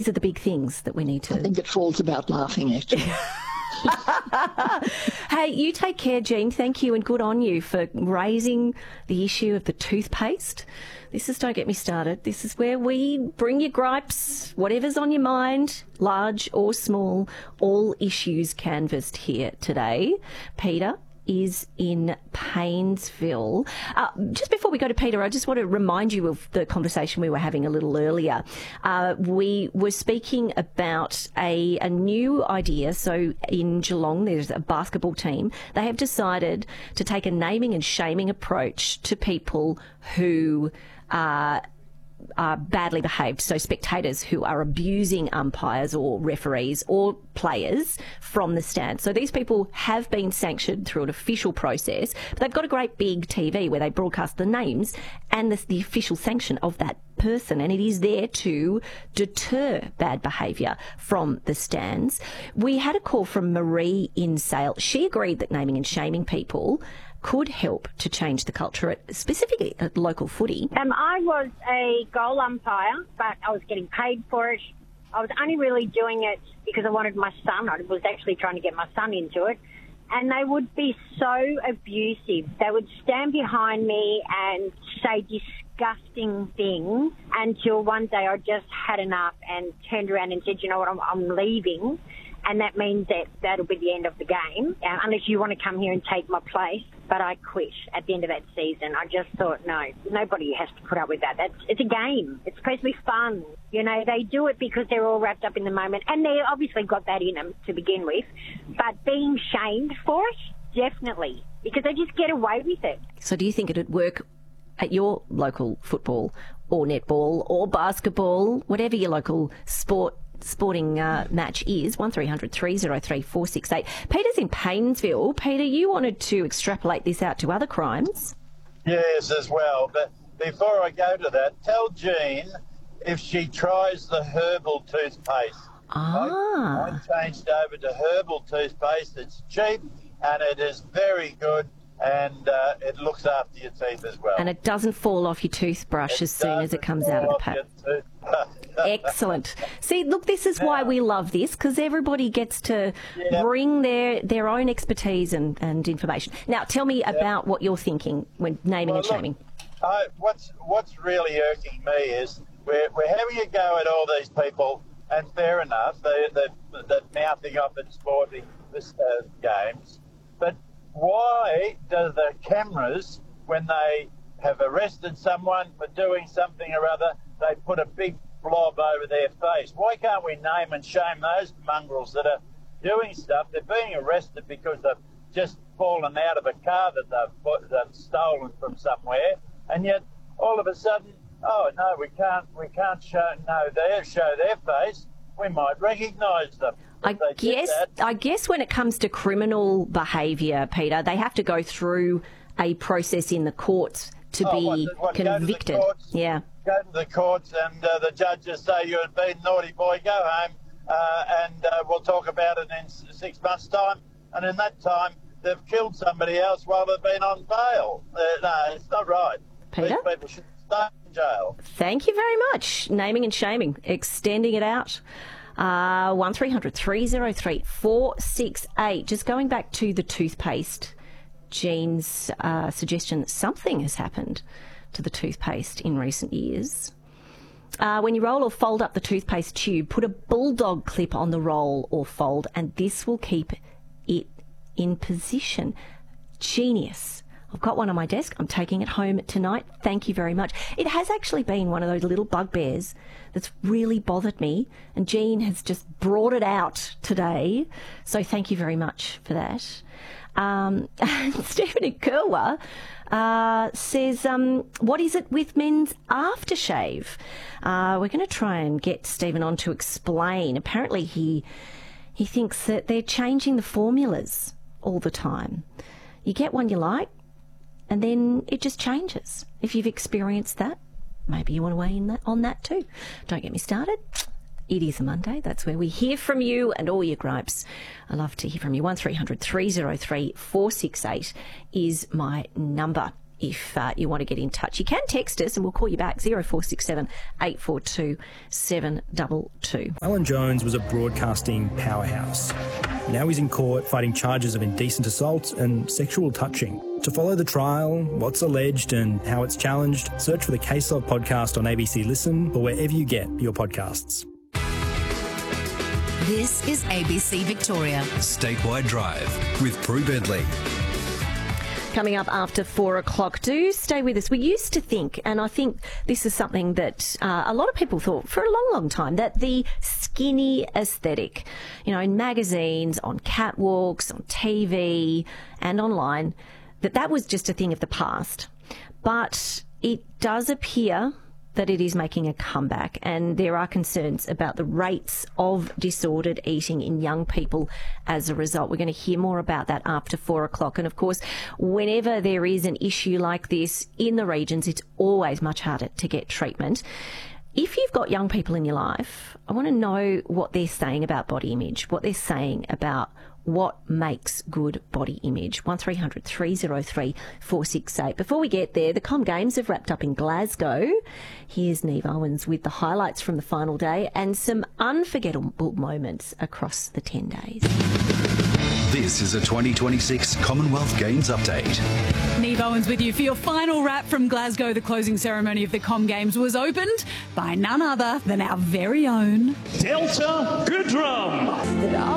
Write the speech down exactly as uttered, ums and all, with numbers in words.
These are the big things that we need to... I think it falls about laughing, actually. Hey, you take care, Jean. Thank you, and good on you for raising the issue of the toothpaste. This is Don't Get Me Started. This is where we bring your gripes, whatever's on your mind, large or small, all issues canvassed here today. Peter is in Paynesville. Uh, just before we go to Peter, I just want to remind you of the conversation we were having a little earlier. Uh, we were speaking about a, a new idea. So in Geelong, there's a basketball team. They have decided to take a naming and shaming approach to people who are are badly behaved, so spectators who are abusing umpires or referees or players from the stand. So these people have been sanctioned through an official process, but they've got a great big T V where they broadcast the names and the, the official sanction of that person, and it is there to deter bad behaviour from the stands. We had a call from Marie in Sale. She agreed that naming and shaming people could help to change the culture, at, specifically at local footy. Um, I was a goal umpire, but I was getting paid for it. I was only really doing it because I wanted my son. I was actually trying to get my son into it. And they would be so abusive. They would stand behind me and say disgusting things until one day I just had enough and turned around and said, you know what, I'm, I'm leaving. And that means that that'll be the end of the game, uh, unless you want to come here and take my place. But I quit at the end of that season. I just thought, no, nobody has to put up with that. That's, it's a game. It's supposed to be fun. You know, they do it because they're all wrapped up in the moment. And they obviously got that in them to begin with. But being shamed for it, definitely, because they just get away with it. So do you think it would work at your local football or netball or basketball, whatever your local sport sporting uh, match is? One three hundred three oh three four six eight. Peter's in Paynesville. Peter, you wanted to extrapolate this out to other crimes. Yes, as well. But before I go to that, tell Jean if she tries the herbal toothpaste. Ah. I, I changed over to herbal toothpaste. It's cheap and it is very good, and uh, it looks after your teeth as well. And it doesn't fall off your toothbrush It as soon as it comes out of the pack. Excellent. See, look, this is why we love this, because everybody gets to Yeah. bring their, their own expertise and, and information. Now, tell me about what you're thinking when naming Well, and look, shaming. I, what's what's really irking me is we're, we're having a go at all these people, and fair enough, they, they, they're mouthing off at sporting this, uh, games, but why do the cameras, when they have arrested someone for doing something or other, they put a big blob over their face? Why can't we name and shame those mongrels that are doing stuff? They're being arrested because they've just fallen out of a car that they've, they've stolen from somewhere, and yet all of a sudden, oh no, we can't we can't show no their show their face. We might recognise them. I If they did guess that- I guess when it comes to criminal behaviour, Peter, they have to go through a process in the courts to Oh, be what, what, go to the convicted. courts? Yeah. Go to the courts, and uh, the judges say you've been naughty boy, go home, uh, and uh, we'll talk about it in s- six months' time. And in that time, they've killed somebody else while they've been on bail. Uh, no, it's not right. Peter? These people should stay in jail. Thank you very much. Naming and shaming, extending it out. Uh, one three hundred three oh three four six eight. Just going back to the toothpaste, Jean's uh, suggestion that something has happened to the toothpaste in recent years. Uh, when you roll or fold up the toothpaste tube, put a bulldog clip on the roll or fold, and this will keep it in position. Genius. I've got one on my desk. I'm taking it home tonight. Thank you very much. It has actually been one of those little bugbears that's really bothered me, and Jean has just brought it out today. So thank you very much for that. Um, and Stephen in Kerwa uh, says, um, what is it with men's aftershave? Uh, we're going to try and get Stephen on to explain. Apparently he he thinks that they're changing the formulas all the time. You get one you like, and then it just changes. If you've experienced that, maybe you want to weigh in that, on that too. Don't get me started. It is a Monday. That's where we hear from you and all your gripes. I love to hear from you. one three hundred three oh three four six eight is my number. if uh, you want to get in touch. You can text us and we'll call you back, zero four six seven, eight four two, seven two two. Alan Jones was a broadcasting powerhouse. Now he's in court fighting charges of indecent assault and sexual touching. To follow the trial, what's alleged and how it's challenged, search for the Case Log podcast on A B C Listen or wherever you get your podcasts. This is A B C Victoria. Statewide Drive with Prue Bentley. Coming up after four o'clock. Do stay with us. We used to think, and I think this is something that uh, a lot of people thought for a long, long time, that the skinny aesthetic, you know, in magazines, on catwalks, on T V and online, that that was just a thing of the past. But it does appear that it is making a comeback, and there are concerns about the rates of disordered eating in young people as a result. We're going to hear more about that after four o'clock. And of course, whenever there is an issue like this in the regions, it's always much harder to get treatment. If you've got young people in your life, I want to know what they're saying about body image, what they're saying about what makes good body image. one three hundred, three oh three, four six eight. Before we get there, the Com Games have wrapped up in Glasgow. Here's Neve Owens with the highlights from the final day and some unforgettable moments across the ten days. This is a twenty twenty-six Commonwealth Games update. Neve Owens with you for your final wrap from Glasgow. The closing ceremony of the Com Games was opened by none other than our very own Delta Goodrum.